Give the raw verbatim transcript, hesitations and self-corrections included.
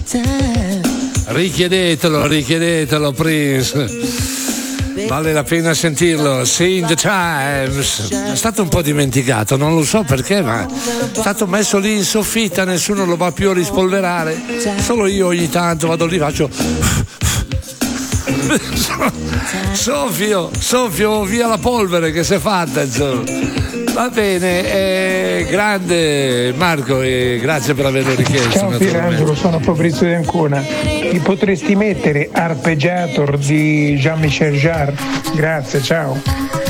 Richiedetelo, richiedetelo, Prince. Vale la pena sentirlo. See the Times. È stato un po' dimenticato, non lo so perché, ma è stato messo lì in soffitta, nessuno lo va più a rispolverare. Solo io ogni tanto vado lì, faccio soffio, soffio via la polvere che si è fatta, insomma. Va bene, eh, grande Marco, e grazie per averlo richiesto. Ciao Pierangelo, sono Fabrizio di Ancona. Mi potresti mettere Arpeggiator di Jean-Michel Jarre? Grazie, ciao.